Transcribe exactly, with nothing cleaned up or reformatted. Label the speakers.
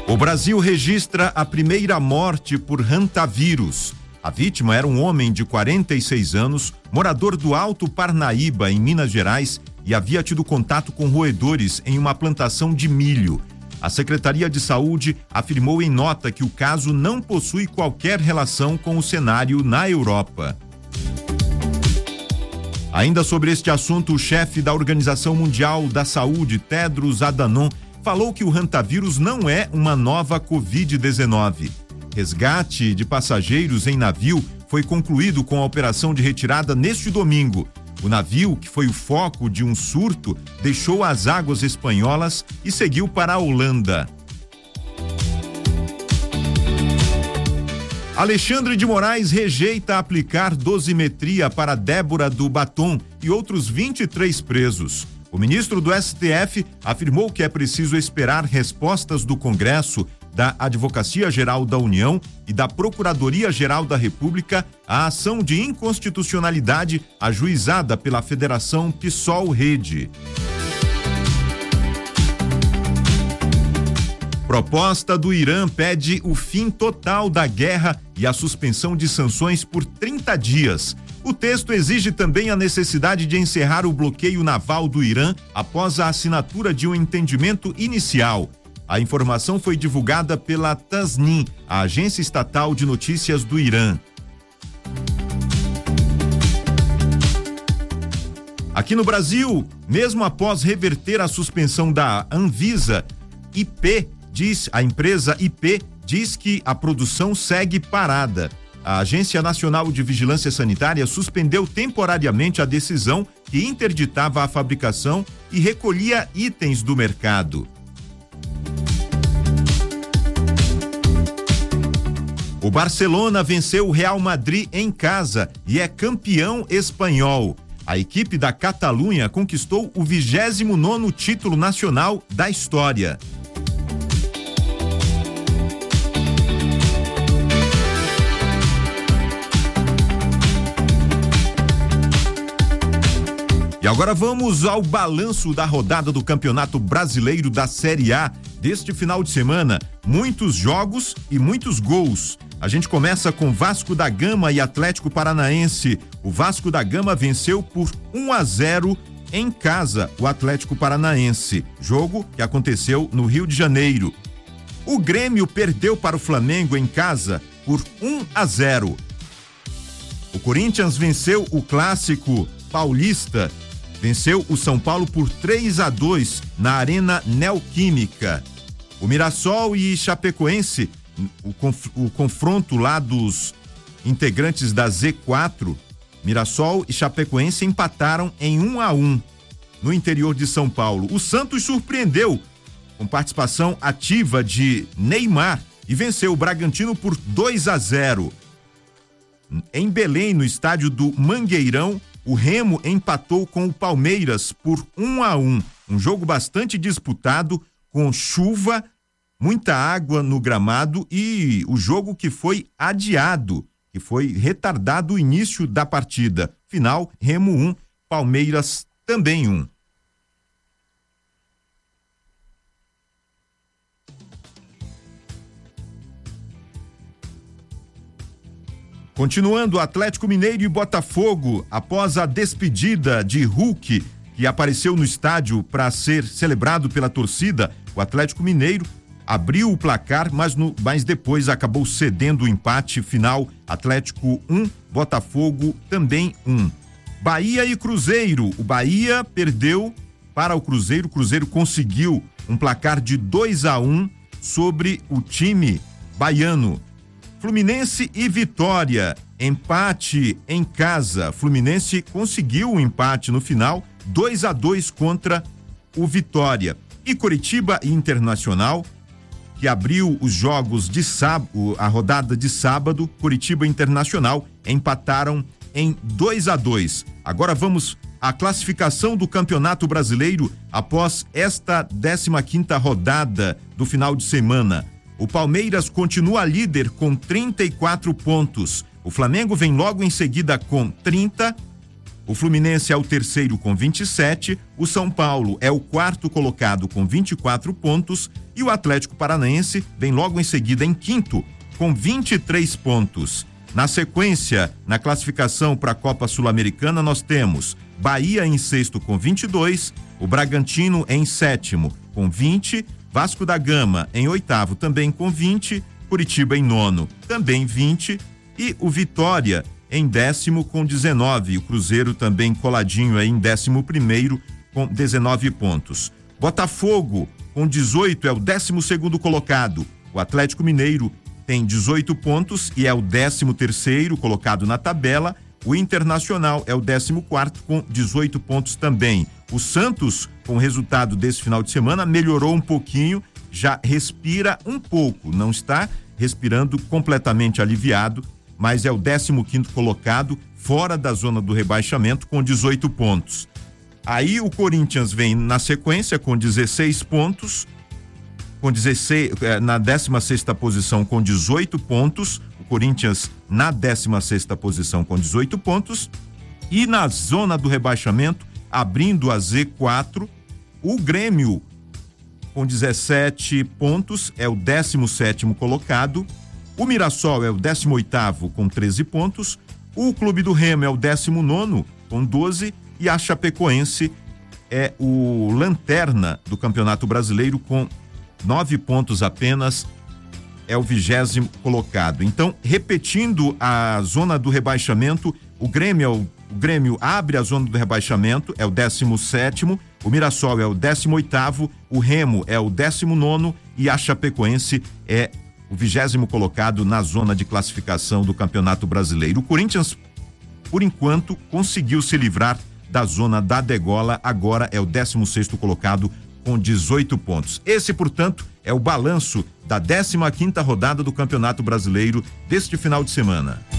Speaker 1: O Brasil registra a primeira morte por hantavírus. A vítima era um homem de quarenta e seis anos, morador do Alto Parnaíba, em Minas Gerais, e havia tido contato com roedores em uma plantação de milho. A Secretaria de Saúde afirmou em nota que o caso não possui qualquer relação com o cenário na Europa. Ainda sobre este assunto, o chefe da Organização Mundial da Saúde, Tedros Adhanom, falou que o hantavírus não é uma nova covid dezenove. Resgate de passageiros em navio foi concluído com a operação de retirada neste domingo. O navio, que foi o foco de um surto, deixou as águas espanholas e seguiu para a Holanda. Alexandre de Moraes rejeita aplicar dosimetria para Débora do Batom e outros vinte e três presos. O ministro do S T F afirmou que é preciso esperar respostas do Congresso, da Advocacia Geral da União e da Procuradoria-Geral da República à ação de inconstitucionalidade ajuizada pela Federação PSOL-Rede. Proposta do Irã pede o fim total da guerra e a suspensão de sanções por trinta dias. O texto exige também a necessidade de encerrar o bloqueio naval do Irã após a assinatura de um entendimento inicial. A informação foi divulgada pela Tasnim, a agência estatal de notícias do Irã. Aqui no Brasil, mesmo após reverter a suspensão da Anvisa, I P diz, a empresa I P diz que a produção segue parada. A Agência Nacional de Vigilância Sanitária suspendeu temporariamente a decisão que interditava a fabricação e recolhia itens do mercado. O Barcelona venceu o Real Madrid em casa e é campeão espanhol. A equipe da Catalunha conquistou o vigésimo nono título nacional da história. E agora vamos ao balanço da rodada do Campeonato Brasileiro da Série A deste final de semana. Muitos jogos e muitos gols. A gente começa com Vasco da Gama e Atlético Paranaense. O Vasco da Gama venceu por um a zero em casa o Atlético Paranaense, jogo que aconteceu no Rio de Janeiro. O Grêmio perdeu para o Flamengo em casa por um a zero. O Corinthians venceu o Clássico Paulista, venceu o São Paulo por três a dois na Arena Neoquímica. O Mirassol e Chapecoense, o, conf, o confronto lá dos integrantes da Z quatro, Mirassol e Chapecoense empataram em um a um no interior de São Paulo. O Santos surpreendeu com participação ativa de Neymar e venceu o Bragantino por dois a zero. Em Belém, no estádio do Mangueirão, o Remo empatou com o Palmeiras por um a um. Um jogo bastante disputado, com chuva, muita água no gramado e o jogo que foi adiado, que foi retardado o início da partida. Final, Remo um, Palmeiras também um. Continuando, Atlético Mineiro e Botafogo, após a despedida de Hulk, que apareceu no estádio para ser celebrado pela torcida, o Atlético Mineiro abriu o placar, mas, no, mas depois acabou cedendo o empate final. Atlético um, Botafogo também um. Bahia e Cruzeiro, o Bahia perdeu para o Cruzeiro, o Cruzeiro conseguiu um placar de dois a um sobre o time baiano. Fluminense e Vitória, empate em casa. Fluminense conseguiu um empate no final, dois a dois contra o Vitória. E Coritiba e Internacional, que abriu os jogos de sábado, a rodada de sábado, Coritiba e Internacional empataram em dois a dois. Agora vamos à classificação do Campeonato Brasileiro após esta décima quinta rodada do final de semana. O Palmeiras continua líder com trinta e quatro pontos. O Flamengo vem logo em seguida com trinta. O Fluminense é o terceiro com vinte e sete, o São Paulo é o quarto colocado com vinte e quatro pontos e o Atlético Paranaense vem logo em seguida em quinto com vinte e três pontos. Na sequência, na classificação para a Copa Sul-Americana, nós temos Bahia em sexto com vinte e dois, o Bragantino em sétimo com vinte, Vasco da Gama em oitavo também com vinte, Curitiba em nono também vinte e o Vitória em décimo com dezenove, o Cruzeiro também coladinho aí em décimo primeiro com dezenove pontos. Botafogo com dezoito é o décimo segundo colocado, o Atlético Mineiro tem dezoito pontos e é o décimo terceiro colocado na tabela. O Internacional é o décimo quarto com dezoito pontos também. O Santos, com o resultado desse final de semana, melhorou um pouquinho, já respira um pouco, não está respirando completamente aliviado, mas é o décimo quinto colocado, fora da zona do rebaixamento, com dezoito pontos. Aí o Corinthians vem na sequência com dezesseis pontos, com dezesseis, na décima sexta posição com dezoito pontos, o Corinthians na décima sexta posição com dezoito pontos, e na zona do rebaixamento, abrindo a Z quatro, o Grêmio com dezessete pontos é o décimo sétimo colocado, o Mirassol é o décimo oitavo com treze pontos, o Clube do Remo é o décimo nono com doze e a Chapecoense é o lanterna do Campeonato Brasileiro com nove pontos apenas, é o vigésimo colocado. Então, repetindo a zona do rebaixamento, o Grêmio, é o, o Grêmio abre a zona do rebaixamento, é o décimo sétimo, o Mirassol é o décimo oitavo, o Remo é o décimo nono e a Chapecoense é o vigésimo colocado na zona de classificação do Campeonato Brasileiro. O Corinthians, por enquanto, conseguiu se livrar da zona da degola, agora é o décimo sexto colocado com dezoito pontos. Esse, portanto, é o balanço da décima quinta rodada do Campeonato Brasileiro deste final de semana.